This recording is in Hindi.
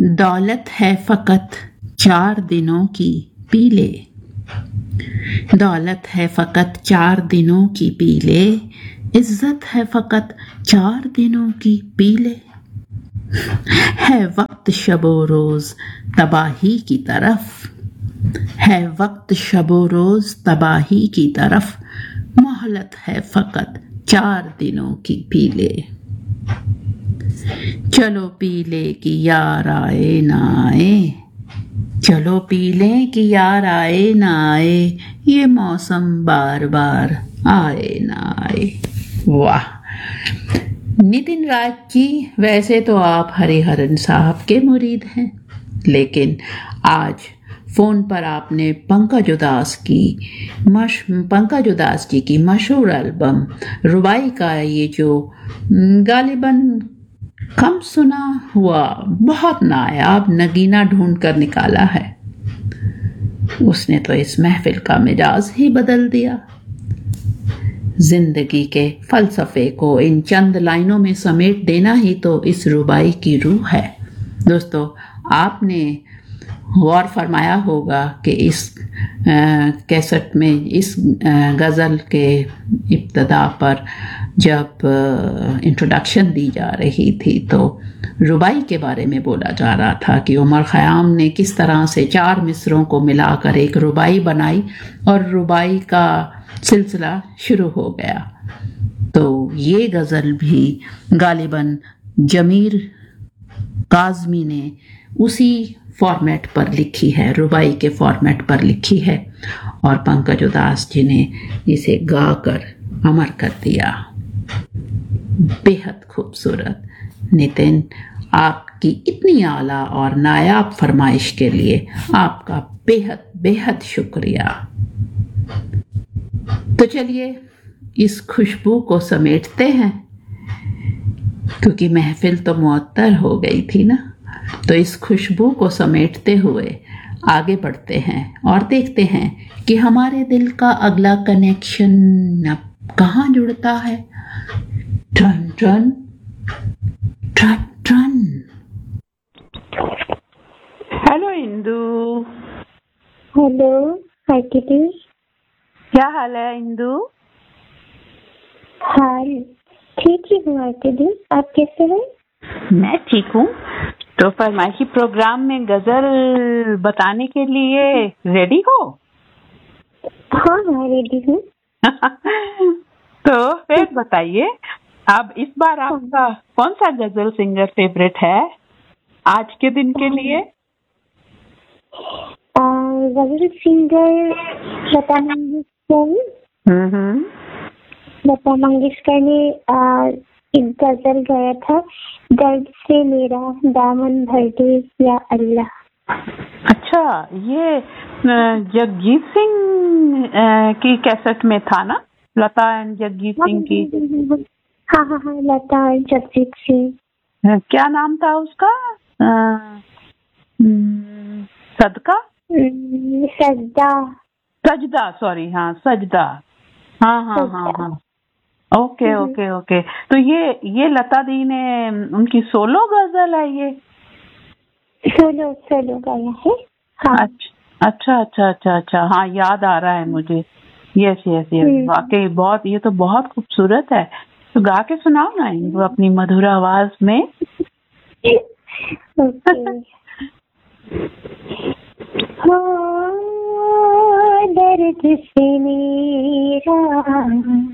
दौलत है फकत 4 दिनों की पी ले। दौलत है फकत 4 दिनों की पी ले, इज्जत है फकत 4 दिनों की पी ले। है वक्त शबो रोज तबाही की तरफ, है वक्त शबो रोज तबाही की तरफ, मोहलत है फकत 4 दिनों की पी ले। चलो पी ले कि यार आए ना आए, चलो पी लें कि यार आए ना आए, ये मौसम बार बार आए ना आए। वाह नितिन राज जी, वैसे तो आप हरिहरन साहब के मुरीद हैं, लेकिन आज फोन पर आपने पंकज उदास जी की मशहूर एल्बम रुबाई का ये जो गालिबन कम सुना हुआ बहुत नायाब नगीना ढूंढ कर निकाला है, उसने तो इस महफिल का मिजाज ही बदल दिया। जिंदगी के फलसफे को इन चंद लाइनों में समेट देना ही तो इस रुबाई की रूह है। दोस्तों, आपने गौर फरमाया होगा कि इस कैसेट में इस गज़ल के इब्तिदा पर जब इंट्रोडक्शन दी जा रही थी तो रुबाई के बारे में बोला जा रहा था कि उमर ख़याम ने किस तरह से 4 मिसरों को मिलाकर एक रुबाई बनाई और रुबाई का सिलसिला शुरू हो गया। तो ये गज़ल भी गालिबन जमीर काज़मी ने उसी फॉर्मेट पर लिखी है, रुबाई के फॉर्मेट पर लिखी है, और पंकज उदास जी ने इसे गाकर अमर कर दिया। बेहद खूबसूरत। नितिन, आपकी इतनी आला और नायाब फरमाइश के लिए आपका बेहद बेहद शुक्रिया। तो चलिए इस खुशबू को समेटते हैं, क्योंकि महफिल तो मुअत्तर हो गई थी ना। तो इस खुशबू को समेटते हुए आगे बढ़ते हैं और देखते हैं कि हमारे दिल का अगला कनेक्शन अब कहाँ जुड़ता है। Ton ton ton ton. Hello Indu. Hello, हाय किटी। क्या हाल है इंदु? हाल ठीक ही हूँ किटी, आप कैसे हैं? मैं ठीक हूँ। तो फरमाइशी प्रोग्राम में गजल बताने के लिए रेडी हो? हाँ हाँ रेडी हूँ। तो फिर बताइए, अब इस बार आपका कौन सा गजल सिंगर फेवरेट है आज के दिन के लिए? गजल सिंगर लता मंगेशकर। लता मंगेशकर ने एक गजल गाया था, दर्द से मेरा दामन भर दे या अल्लाह। अच्छा, ये जगजीत सिंह की कैसेट में था ना, लता एंड जगजीत सिंह की? हाँ हाँ हाँ, लता और जगजीत सिंह। क्या नाम था उसका? सदका? सजदा, सॉरी, हाँ सजदा। हाँ हाँ हाँ हाँ, ओके ओके ओके। तो ये लता दी ने उनकी सोलो गजल है ये? सोलो गाया है। हाँ। अच्छा अच्छा अच्छा अच्छा, हाँ याद आ रहा है मुझे। यस यस यस, वाकई बहुत, ये तो बहुत खूबसूरत है। तो गा के सुनाओ ना इनको अपनी मधुर आवाज में। दर्द से मेरा